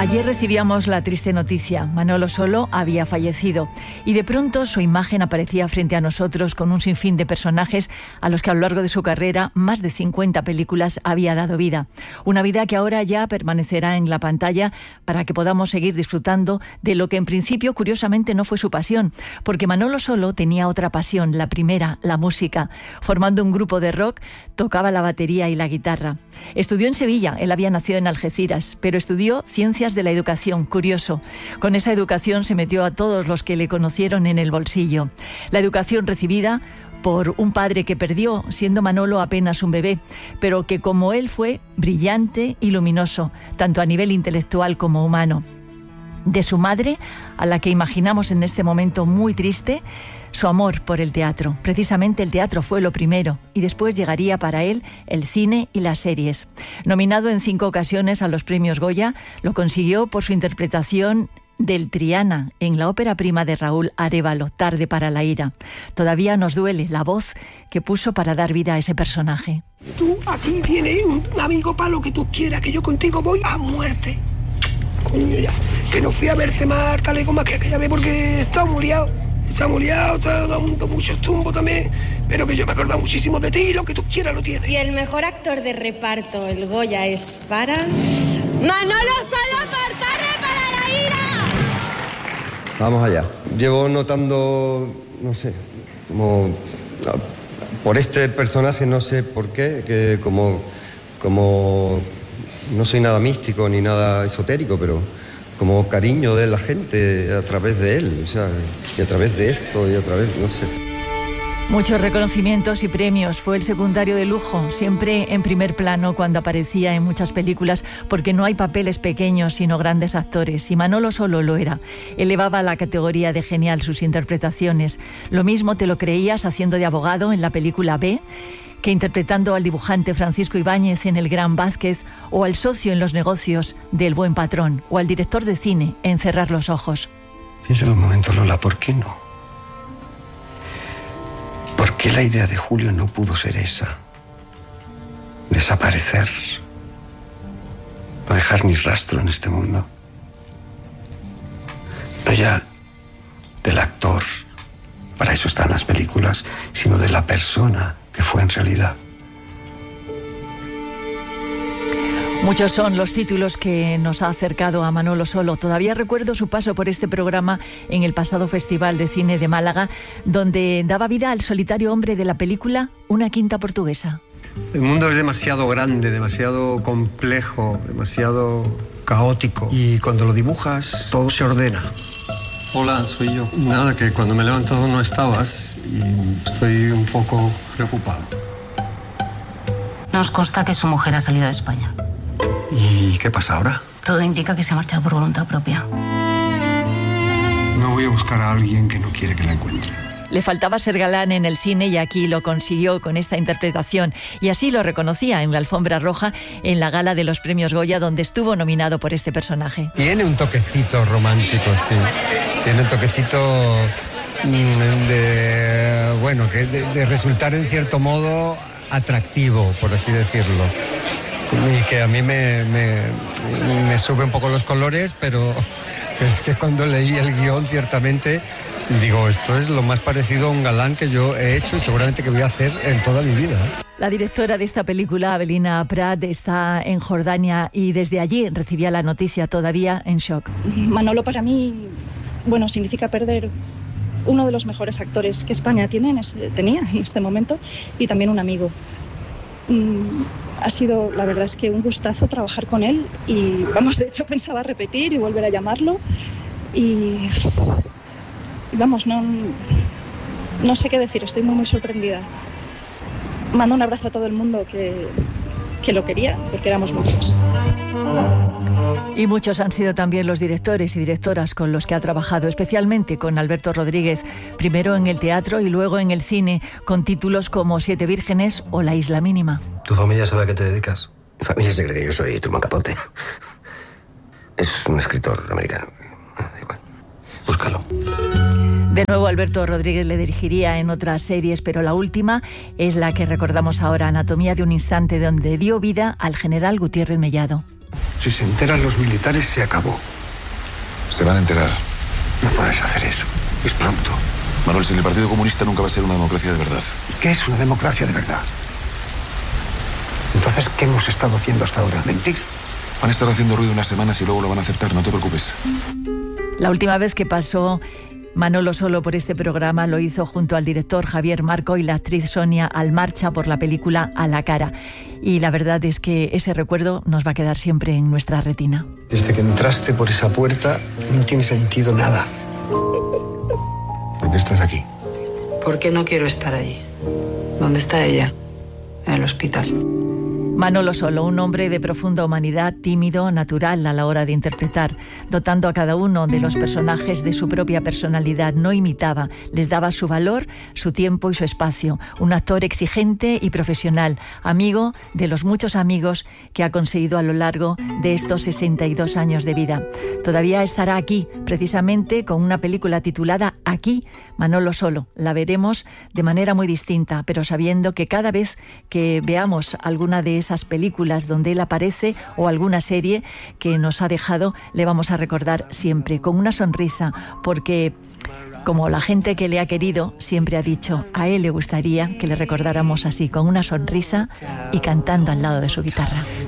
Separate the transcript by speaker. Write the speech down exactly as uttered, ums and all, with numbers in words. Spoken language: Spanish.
Speaker 1: Ayer recibíamos la triste noticia. Manolo Solo había fallecido y de pronto su imagen aparecía frente a nosotros con un sinfín de personajes a los que a lo largo de su carrera, más de cincuenta películas, había dado vida. Una vida que ahora ya permanecerá en la pantalla para que podamos seguir disfrutando de lo que en principio, curiosamente, no fue su pasión, porque Manolo Solo tenía otra pasión, la primera, la música. Formando un grupo de rock, tocaba la batería y la guitarra. Estudió en Sevilla, él había nacido en Algeciras, pero estudió Ciencias de la Educación, curioso. Con esa educación se metió a todos los que le conocieron en el bolsillo. La educación recibida por un padre que perdió, siendo Manolo apenas un bebé, pero que como él fue brillante y luminoso, tanto a nivel intelectual como humano. De su madre, a la que imaginamos en este momento muy triste, su amor por el teatro. Precisamente el teatro fue lo primero y después llegaría para él el cine y las series. Nominado en cinco ocasiones a los premios Goya, lo consiguió por su interpretación del Triana en la ópera prima de Raúl Arévalo, Tarde para la ira. Todavía nos duele la voz que puso para dar vida a ese personaje.
Speaker 2: Tú aquí tienes un amigo para lo que tú quieras, que yo contigo voy a muerte. Coño, ya, que no fui a verte más talego más que aquella vez porque estaba muy liado. Está muy liado, está dando muchos tumbos también, pero que yo me acuerdo muchísimo de ti y lo que tú quieras lo tienes.
Speaker 3: Y el mejor actor de reparto, el Goya, es para... ¡Manolo Solo por Tarde para la ira!
Speaker 4: Vamos allá. Llevo notando, no sé, como... por este personaje, no sé por qué, que como... como no soy nada místico ni nada esotérico, pero... como cariño de la gente a través de él, o sea, y a través de esto, y a través, no sé.
Speaker 1: Muchos reconocimientos y premios. Fue el secundario de lujo, siempre en primer plano cuando aparecía en muchas películas, porque no hay papeles pequeños sino grandes actores, y Manolo Solo lo era. Elevaba a la categoría de genial sus interpretaciones. Lo mismo te lo creías haciendo de abogado en la película B, que interpretando al dibujante Francisco Ibáñez en El Gran Vázquez, o al socio en los negocios del Buen Patrón, o al director de cine en Cerrar los ojos.
Speaker 5: Piensa en un momento, Lola, ¿por qué no? ¿Por qué la idea de Julio no pudo ser esa? Desaparecer. No dejar ni rastro en este mundo. No ya del actor, para eso están las películas, sino de la persona que fue en realidad.
Speaker 1: Muchos son los títulos que nos ha acercado a Manolo Solo. Todavía recuerdo su paso por este programa en el pasado Festival de Cine de Málaga, donde daba vida al solitario hombre de la película Una quinta portuguesa.
Speaker 6: El mundo es demasiado grande, demasiado complejo, demasiado caótico. Y cuando lo dibujas, todo se ordena.
Speaker 7: Hola, soy yo.
Speaker 6: Nada, que cuando me he levantado no estabas y estoy un poco preocupado.
Speaker 8: Nos consta que su mujer ha salido de España.
Speaker 6: ¿Y qué pasa ahora?
Speaker 8: Todo indica que se ha marchado por voluntad propia.
Speaker 5: No voy a buscar a alguien que no quiere que la encuentre.
Speaker 1: Le faltaba ser galán en el cine y aquí lo consiguió con esta interpretación. Y así lo reconocía en la alfombra roja en la gala de los premios Goya, donde estuvo nominado por este personaje.
Speaker 9: Tiene un toquecito romántico, sí. Tiene un toquecito de, bueno, que de, de resultar en cierto modo atractivo, por así decirlo. Y que a mí me, me, me sube un poco los colores, pero, pero es que cuando leí el guión, ciertamente, digo, esto es lo más parecido a un galán que yo he hecho y seguramente que voy a hacer en toda mi vida.
Speaker 1: La directora de esta película, Avelina Prat, está en Jordania y desde allí recibía la noticia todavía en shock.
Speaker 10: Manolo para mí, bueno, significa perder uno de los mejores actores que España tiene en ese, tenía en este momento, y también un amigo. Mm, ha sido, la verdad es que un gustazo trabajar con él y, vamos, de hecho pensaba repetir y volver a llamarlo y, y vamos, no, no sé qué decir, estoy muy muy sorprendida. Mando un abrazo a todo el mundo que, que lo quería, porque éramos muchos.
Speaker 1: Y muchos han sido también los directores y directoras con los que ha trabajado, especialmente con Alberto Rodríguez, primero en el teatro y luego en el cine, con títulos como Siete Vírgenes o La Isla Mínima.
Speaker 5: ¿Tu familia sabe a qué te dedicas?
Speaker 4: Mi familia se cree que yo soy Truman Capote. Es un escritor americano. Da igual.
Speaker 5: Búscalo.
Speaker 1: De nuevo Alberto Rodríguez le dirigiría en otras series, pero la última es la que recordamos ahora, Anatomía de un instante, donde dio vida al general Gutiérrez Mellado.
Speaker 5: Si se enteran los militares, se acabó.
Speaker 11: Se van a enterar.
Speaker 5: No puedes hacer eso. Es pronto.
Speaker 11: Manuel, si el Partido Comunista nunca va a ser una democracia de verdad.
Speaker 5: ¿Qué es una democracia de verdad? Entonces, ¿qué hemos estado haciendo hasta ahora? ¿Mentir?
Speaker 11: Van a estar haciendo ruido unas semanas y luego lo van a aceptar, no te preocupes.
Speaker 1: La última vez que pasó Manolo Solo por este programa lo hizo junto al director Javier Marco y la actriz Sonia Almarcha por la película A la cara. Y la verdad es que ese recuerdo nos va a quedar siempre en nuestra retina.
Speaker 2: Desde que entraste por esa puerta no tiene sentido nada.
Speaker 5: ¿Por qué estás aquí?
Speaker 12: ¿Por qué no quiero estar allí? ¿Dónde está ella? En el hospital.
Speaker 1: Manolo Solo, un hombre de profunda humanidad, tímido, natural a la hora de interpretar, dotando a cada uno de los personajes de su propia personalidad, no imitaba, les daba su valor, su tiempo y su espacio. Un actor exigente y profesional, amigo de los muchos amigos que ha conseguido a lo largo de estos sesenta y dos años de vida. Todavía estará aquí, precisamente con una película titulada Aquí, Manolo Solo. La veremos de manera muy distinta, pero sabiendo que cada vez que veamos alguna de esas películas donde él aparece o alguna serie que nos ha dejado, le vamos a recordar siempre con una sonrisa, porque como la gente que le ha querido siempre ha dicho, a él le gustaría que le recordáramos así, con una sonrisa y cantando al lado de su guitarra.